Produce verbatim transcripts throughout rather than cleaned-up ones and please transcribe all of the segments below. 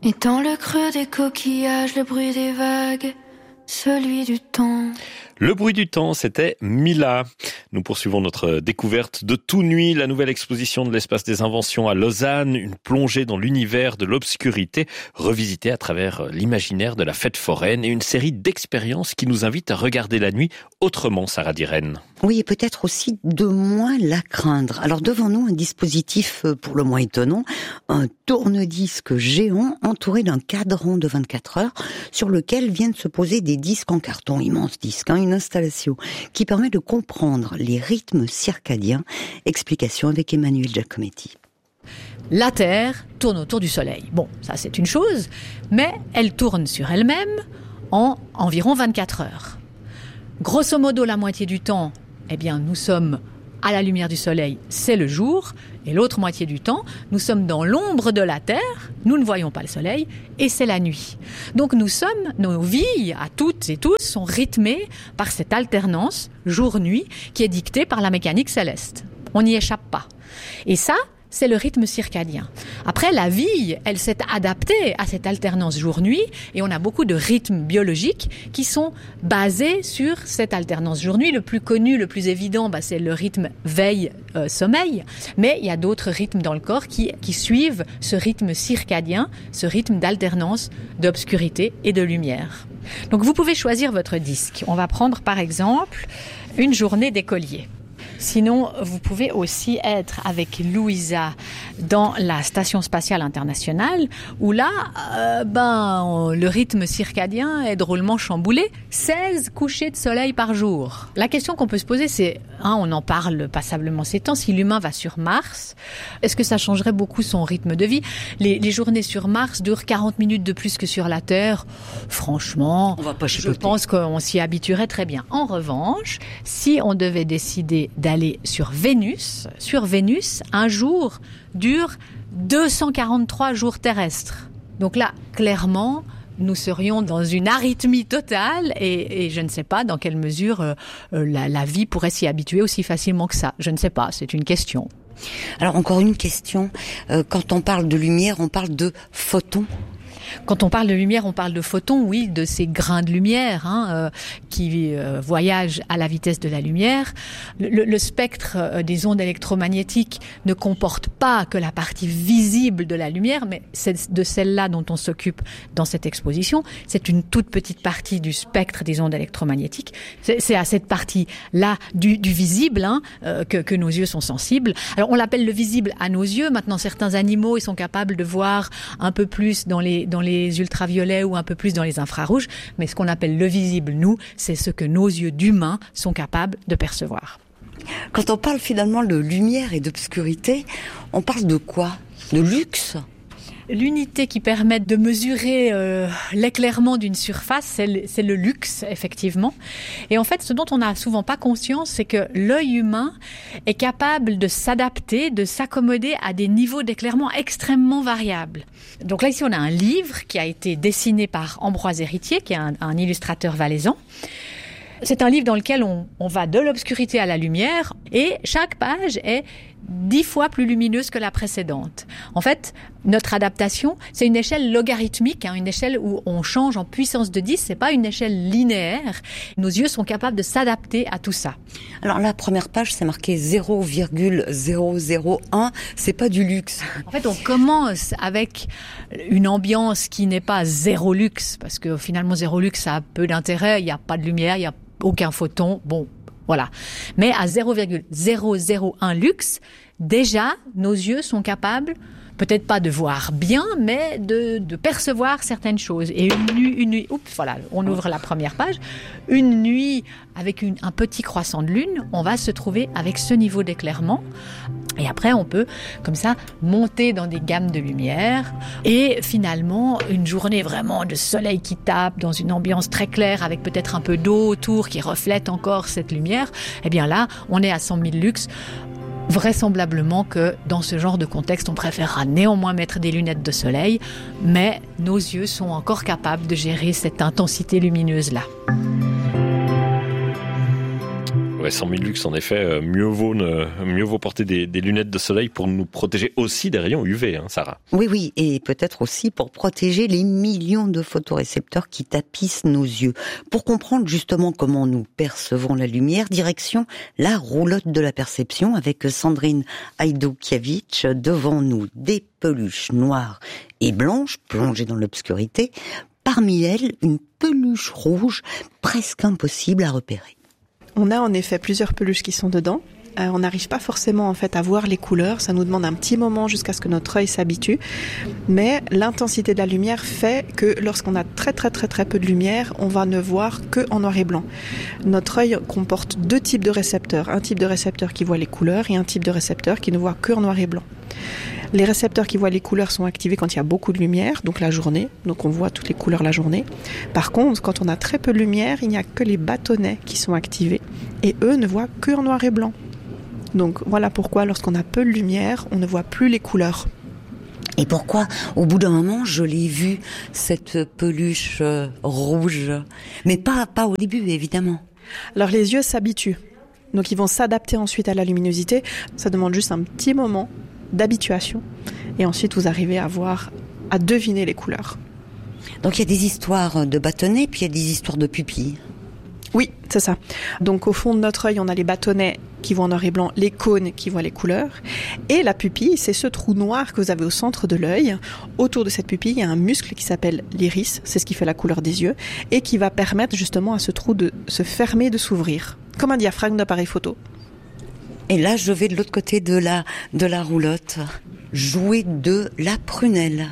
Et dans le creux des coquillages, le bruit des vagues, celui du temps. Le bruit du temps, c'était Mila. Nous poursuivons notre découverte de Tout Nuit, la nouvelle exposition de l'Espace des Inventions à Lausanne, une plongée dans l'univers de l'obscurité, revisitée à travers l'imaginaire de la fête foraine et une série d'expériences qui nous invitent à regarder la nuit autrement, Sarah Dirène. Oui, et peut-être aussi de moins la craindre. Alors devant nous, un dispositif pour le moins étonnant, un tourne-disque géant entouré d'un cadran de vingt-quatre heures sur lequel viennent se poser des disques en carton, immenses disques, hein, une installation qui permet de comprendre les rythmes circadiens. Explication avec Emmanuel Giacometti. La Terre tourne autour du Soleil. Bon, ça c'est une chose, mais elle tourne sur elle-même en environ vingt-quatre heures. Grosso modo, la moitié du temps, eh bien, nous sommes à la lumière du soleil, c'est le jour, et l'autre moitié du temps, nous sommes dans l'ombre de la Terre, nous ne voyons pas le soleil, et c'est la nuit. Donc nous sommes, nos vies, à toutes et tous, sont rythmées par cette alternance jour-nuit qui est dictée par la mécanique céleste. On n'y échappe pas. Et ça, c'est le rythme circadien. Après, la vie, elle s'est adaptée à cette alternance jour-nuit et on a beaucoup de rythmes biologiques qui sont basés sur cette alternance jour-nuit. Le plus connu, le plus évident, bah, c'est le rythme veille-sommeil. Mais il y a d'autres rythmes dans le corps qui, qui suivent ce rythme circadien, ce rythme d'alternance d'obscurité et de lumière. Donc vous pouvez choisir votre disque. On va prendre par exemple une journée d'écolier. Sinon, vous pouvez aussi être avec Louisa dans la Station Spatiale Internationale où là, euh, ben, le rythme circadien est drôlement chamboulé. seize couchers de soleil par jour. La question qu'on peut se poser, c'est, hein, on en parle passablement ces temps, si l'humain va sur Mars, est-ce que ça changerait beaucoup son rythme de vie ? les, les journées sur Mars durent quarante minutes de plus que sur la Terre. Franchement, on va pas je pense qu'on s'y habituerait très bien. En revanche, si on devait décider d'aller sur Vénus, sur Vénus, un jour dure deux cent quarante-trois jours terrestres. Donc là, clairement, nous serions dans une arythmie totale et, et je ne sais pas dans quelle mesure euh, la, la vie pourrait s'y habituer aussi facilement que ça. Je ne sais pas, c'est une question. Alors encore une question, euh, quand on parle de lumière, on parle de photons. Quand on parle de lumière, on parle de photons, oui, de ces grains de lumière hein, euh, qui euh, voyagent à la vitesse de la lumière. Le, le spectre euh, des ondes électromagnétiques ne comporte pas que la partie visible de la lumière, mais c'est de celle-là dont on s'occupe dans cette exposition. C'est une toute petite partie du spectre des ondes électromagnétiques. C'est, c'est à cette partie-là du, du visible hein, euh, que, que nos yeux sont sensibles. Alors on l'appelle le visible à nos yeux. Maintenant, certains animaux ils sont capables de voir un peu plus dans les dans les ultraviolets ou un peu plus dans les infrarouges, mais ce qu'on appelle le visible, nous, c'est ce que nos yeux d'humains sont capables de percevoir. Quand on parle finalement de lumière et d'obscurité, on parle de quoi ? De luxe ? L'unité qui permet de mesurer euh, l'éclairement d'une surface, c'est le, c'est le luxe, effectivement. Et en fait, ce dont on n'a souvent pas conscience, c'est que l'œil humain est capable de s'adapter, de s'accommoder à des niveaux d'éclairement extrêmement variables. Donc là, ici, on a un livre qui a été dessiné par Ambroise Héritier, qui est un, un illustrateur valaisan. C'est un livre dans lequel on, on va de l'obscurité à la lumière et chaque page est dix fois plus lumineuse que la précédente. En fait, notre adaptation, c'est une échelle logarithmique, hein, une échelle où on change en puissance de dix, c'est pas une échelle linéaire. Nos yeux sont capables de s'adapter à tout ça. Alors la première page, c'est marqué zéro virgule zéro zéro un, c'est pas du luxe. En fait, on commence avec une ambiance qui n'est pas zéro luxe, parce que finalement zéro luxe, ça a peu d'intérêt, il n'y a pas de lumière, il n'y a aucun photon, bon, voilà. Mais à zéro virgule zéro zéro un luxe, déjà, nos yeux sont capables, peut-être pas de voir bien, mais de, de percevoir certaines choses. Et une nuit, une nuit, oups, voilà, on ouvre la première page. Une nuit avec une, un petit croissant de lune, on va se trouver avec ce niveau d'éclairement. Et après, on peut, comme ça, monter dans des gammes de lumière. Et finalement, une journée vraiment de soleil qui tape dans une ambiance très claire avec peut-être un peu d'eau autour qui reflète encore cette lumière. Eh bien là, on est à cent mille lux. Vraisemblablement que dans ce genre de contexte, on préférera néanmoins mettre des lunettes de soleil, mais nos yeux sont encore capables de gérer cette intensité lumineuse-là. Ouais, sans mille lux, en effet, euh, mieux vaut ne, mieux vaut porter des, des lunettes de soleil pour nous protéger aussi des rayons U V, hein, Sarah. Oui, oui, et peut-être aussi pour protéger les millions de photorécepteurs qui tapissent nos yeux. Pour comprendre justement comment nous percevons la lumière, direction la roulotte de la perception avec Sandrine Hajdoukiewicz. Devant nous, des peluches noires et blanches plongées dans l'obscurité. Parmi elles, une peluche rouge presque impossible à repérer. On a en effet plusieurs peluches qui sont dedans. Euh, on n'arrive pas forcément en fait à voir les couleurs. Ça nous demande un petit moment jusqu'à ce que notre œil s'habitue. Mais l'intensité de la lumière fait que lorsqu'on a très très très très peu de lumière, on va ne voir que en noir et blanc. Notre œil comporte deux types de récepteurs. Un type de récepteur qui voit les couleurs et un type de récepteur qui ne voit que en noir et blanc. Les récepteurs qui voient les couleurs sont activés quand il y a beaucoup de lumière, donc la journée, donc on voit toutes les couleurs la journée. Par contre, quand on a très peu de lumière, il n'y a que les bâtonnets qui sont activés et eux ne voient que en noir et blanc. Donc voilà pourquoi lorsqu'on a peu de lumière, on ne voit plus les couleurs. Et pourquoi, au bout d'un moment, je l'ai vue, cette peluche euh, rouge, mais pas, pas au début, évidemment. Alors les yeux s'habituent, donc ils vont s'adapter ensuite à la luminosité. Ça demande juste un petit moment d'habituation et ensuite vous arrivez à voir, à deviner les couleurs. Donc il y a des histoires de bâtonnets puis il y a des histoires de pupilles. Oui, c'est ça. Donc au fond de notre œil, on a les bâtonnets qui voient en noir et blanc, les cônes qui voient les couleurs. Et la pupille, c'est ce trou noir que vous avez au centre de l'œil. Autour de cette pupille, il y a un muscle qui s'appelle l'iris, c'est ce qui fait la couleur des yeux, et qui va permettre justement à ce trou de se fermer, de s'ouvrir, comme un diaphragme d'appareil photo. Et là, je vais de l'autre côté de la, de la roulotte, jouer de la prunelle.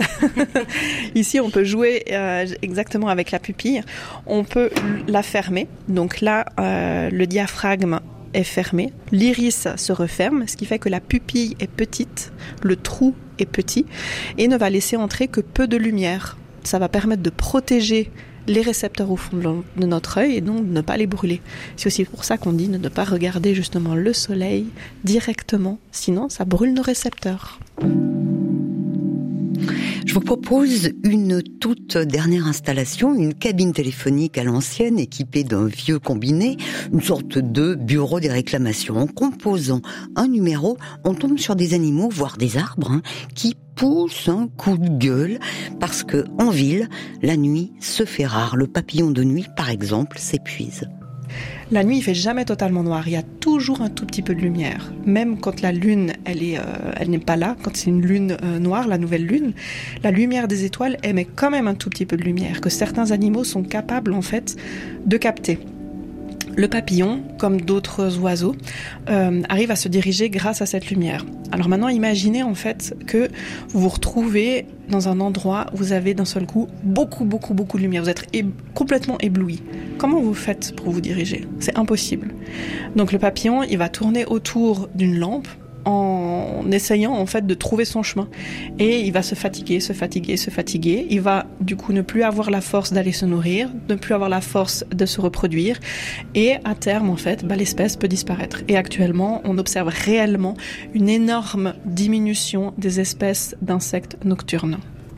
Ici, on peut jouer euh, exactement avec la pupille. On peut la fermer. Donc là, euh, le diaphragme est fermé. L'iris se referme, ce qui fait que la pupille est petite, le trou est petit et ne va laisser entrer que peu de lumière. Ça va permettre de protéger les récepteurs au fond de notre œil et donc de ne pas les brûler. C'est aussi pour ça qu'on dit de ne pas regarder justement le soleil directement, sinon ça brûle nos récepteurs. Je vous propose une toute dernière installation, une cabine téléphonique à l'ancienne équipée d'un vieux combiné, une sorte de bureau des réclamations. En composant un numéro, on tombe sur des animaux, voire des arbres, hein, qui poussent un coup de gueule parce que en ville, la nuit se fait rare. Le papillon de nuit, par exemple, s'épuise. La nuit, il fait jamais totalement noir. Il y a toujours un tout petit peu de lumière. Même quand la lune, elle est, euh, elle n'est pas là, quand c'est une lune euh, noire, la nouvelle lune, la lumière des étoiles émet quand même un tout petit peu de lumière que certains animaux sont capables en fait de capter. Le papillon, comme d'autres oiseaux, euh, arrive à se diriger grâce à cette lumière. Alors maintenant, imaginez en fait que vous vous retrouvez dans un endroit où vous avez d'un seul coup beaucoup, beaucoup, beaucoup de lumière. Vous êtes é- complètement ébloui. Comment vous faites pour vous diriger ? C'est impossible. Donc le papillon, il va tourner autour d'une lampe en essayant en fait de trouver son chemin. Et il va se fatiguer, se fatiguer, se fatiguer. Il va du coup ne plus avoir la force d'aller se nourrir, ne plus avoir la force de se reproduire. Et à terme, en fait, bah, l'espèce peut disparaître. Et actuellement, on observe réellement une énorme diminution des espèces d'insectes nocturnes.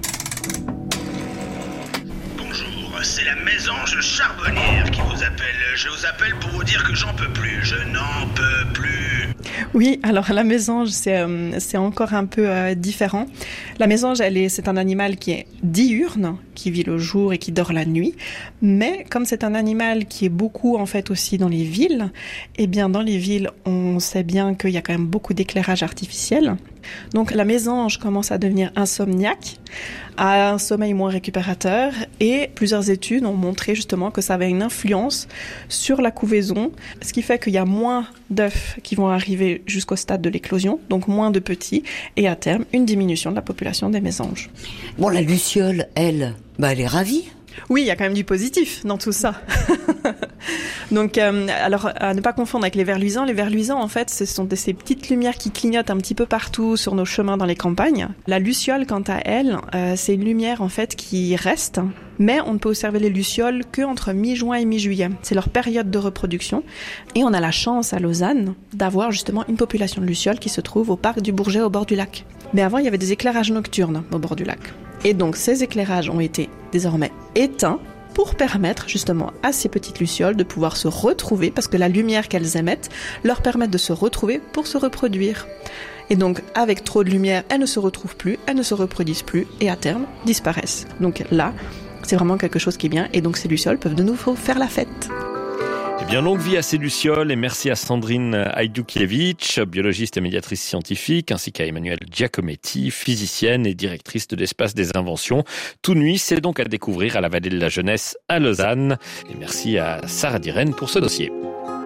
Bonjour, c'est la mésange charbonnière qui vous appelle. Je vous appelle pour vous dire que j'en peux plus. Je n'en peux plus. Oui, alors la mésange, c'est, euh, c'est encore un peu euh, différent. La mésange, elle est, c'est un animal qui est diurne, qui vit le jour et qui dort la nuit. Mais comme c'est un animal qui est beaucoup en fait aussi dans les villes, eh bien dans les villes, on sait bien qu'il y a quand même beaucoup d'éclairage artificiel. Donc la mésange commence à devenir insomniaque, a un sommeil moins récupérateur et plusieurs études ont montré justement que ça avait une influence sur la couvaison, ce qui fait qu'il y a moins d'œufs qui vont arriver jusqu'au stade de l'éclosion, donc moins de petits et à terme une diminution de la population des mésanges. Bon, la luciole, elle, bah elle est ravie. Oui, il y a quand même du positif dans tout ça. Donc, euh, alors, à ne pas confondre avec les vers luisants. Les vers luisants, en fait, ce sont de ces petites lumières qui clignotent un petit peu partout sur nos chemins dans les campagnes. La luciole, quant à elle, euh, c'est une lumière, en fait, qui reste. Mais on ne peut observer les lucioles qu'entre mi-juin et mi-juillet. C'est leur période de reproduction. Et on a la chance, à Lausanne, d'avoir justement une population de lucioles qui se trouve au parc du Bourget, au bord du lac. Mais avant, il y avait des éclairages nocturnes au bord du lac. Et donc, ces éclairages ont été désormais éteints pour permettre justement à ces petites lucioles de pouvoir se retrouver, parce que la lumière qu'elles émettent leur permet de se retrouver pour se reproduire. Et donc, avec trop de lumière, elles ne se retrouvent plus, elles ne se reproduisent plus, et à terme, disparaissent. Donc là, c'est vraiment quelque chose qui est bien, et donc ces lucioles peuvent de nouveau faire la fête. Eh bien, longue vie à ces lucioles et merci à Sandrine Ajdukiewicz, biologiste et médiatrice scientifique, ainsi qu'à Emmanuelle Giacometti, physicienne et directrice de l'Espace des Inventions. Tout nuit, c'est donc à découvrir à la Vallée de la Jeunesse à Lausanne. Et merci à Sarah Diren pour ce dossier.